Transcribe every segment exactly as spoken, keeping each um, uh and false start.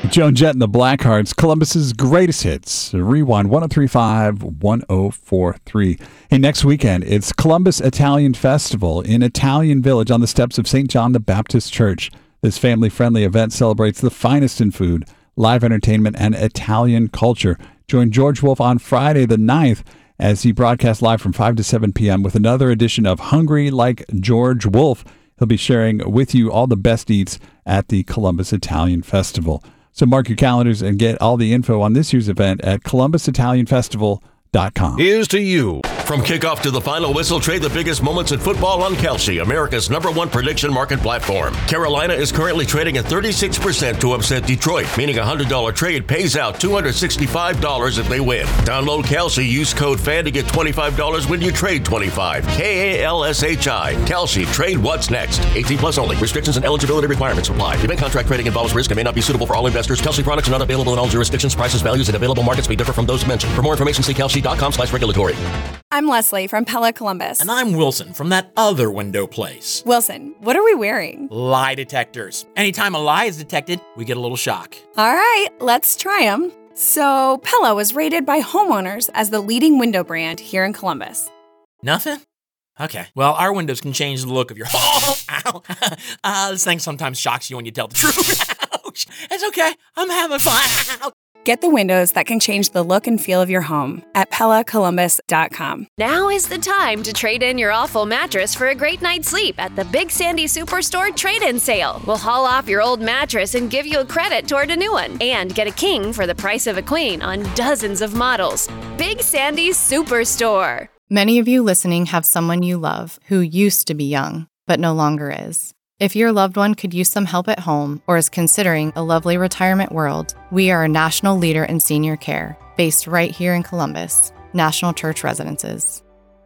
Joan Jett and the Blackhearts, Columbus's greatest hits. Rewind one oh three point five, one oh four point three. Hey, next weekend, it's Columbus Italian Festival in Italian Village on the steps of Saint John the Baptist Church. This family-friendly event celebrates the finest in food, live entertainment, and Italian culture. Join George Wolf on Friday the ninth as he broadcasts live from five to seven p.m. with another edition of Hungry Like George Wolf. He'll be sharing with you all the best eats at the Columbus Italian Festival. So mark your calendars and get all the info on this year's event at columbus italian festival dot com. Here's to you. From kickoff to the final whistle, trade the biggest moments in football on Kalshi, America's number one prediction market platform. Carolina is currently trading at thirty-six percent to upset Detroit, meaning a one hundred dollars trade pays out two hundred sixty-five dollars if they win. Download Kalshi, use code FAN to get twenty-five dollars when you trade twenty-five dollars. K A L S H I. Kalshi, trade what's next. eighteen plus only. Restrictions and eligibility requirements apply. Event contract trading involves risk and may not be suitable for all investors. Kalshi products are not available in all jurisdictions. Prices, values, and available markets may differ from those mentioned. For more information, see kalshi dot com slash regulatory. I'm Leslie from Pella Columbus. And I'm Wilson from that other window place. Wilson, what are we wearing? Lie detectors. Anytime a lie is detected, we get a little shock. All right, let's try them. So, Pella was rated by homeowners as the leading window brand here in Columbus. Nothing? Okay. Well, our windows can change the look of your home. Ow. uh, this thing sometimes shocks you when you tell the truth. Ouch. It's okay. I'm having fun. Get the windows that can change the look and feel of your home at pella columbus dot com. Now is the time to trade in your awful mattress for a great night's sleep at the Big Sandy Superstore trade-in sale. We'll haul off your old mattress and give you a credit toward a new one. And get a king for the price of a queen on dozens of models. Big Sandy's Superstore. Many of you listening have someone you love who used to be young, but no longer is. If your loved one could use some help at home or is considering a lovely retirement world, we are a national leader in senior care, based right here in Columbus, National Church Residences.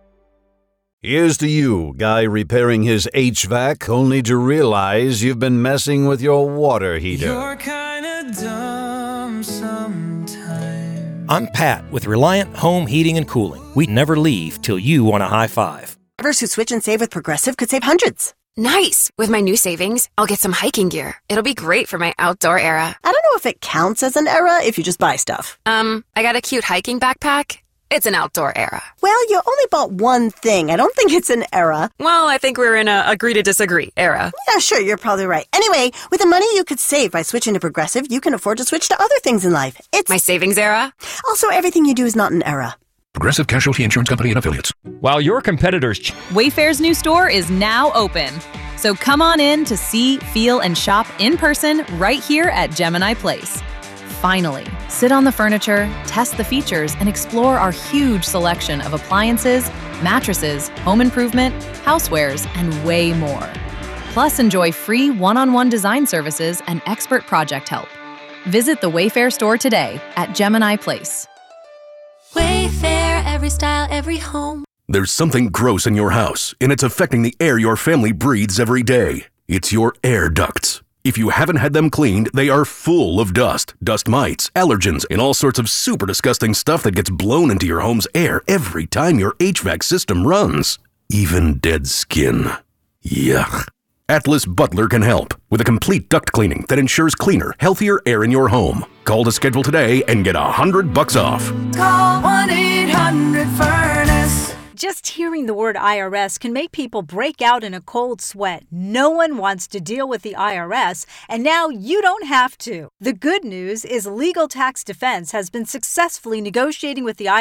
Here's to you, guy repairing his H V A C only to realize you've been messing with your water heater. You're kinda dumb sometimes. I'm Pat with Reliant Home Heating and Cooling. We never leave till you want a high five. Drivers who switch and save with Progressive could save hundreds. Nice! With my new savings, I'll get some hiking gear. It'll be great for my outdoor era. I don't know if it counts as an era if you just buy stuff. Um, I got a cute hiking backpack. It's an outdoor era. Well, you only bought one thing. I don't think it's an era. Well, I think we're in a agree to disagree era. Yeah, sure, you're probably right. Anyway, with the money you could save by switching to Progressive, you can afford to switch to other things in life. It's my savings era. Also, everything you do is not an era. Progressive Casualty Insurance Company and Affiliates. While your competitors... Ch- Wayfair's new store is now open. So come on in to see, feel, and shop in person right here at Gemini Place. Finally, sit on the furniture, test the features, and explore our huge selection of appliances, mattresses, home improvement, housewares, and way more. Plus, enjoy free one-on-one design services and expert project help. Visit the Wayfair store today at Gemini Place. Wayfair, every style, every home. There's something gross in your house, and it's affecting the air your family breathes every day. It's your air ducts. If you haven't had them cleaned, they are full of dust, dust mites, allergens, and all sorts of super disgusting stuff that gets blown into your home's air every time your H V A C system runs. Even dead skin. Yuck. Atlas Butler can help with a complete duct cleaning that ensures cleaner, healthier air in your home. Call to schedule today and get a hundred bucks off. Call one eight hundred furnace. Just hearing the word I R S can make people break out in a cold sweat. No one wants to deal with the I R S, and now you don't have to. The good news is Legal Tax Defense has been successfully negotiating with the I R S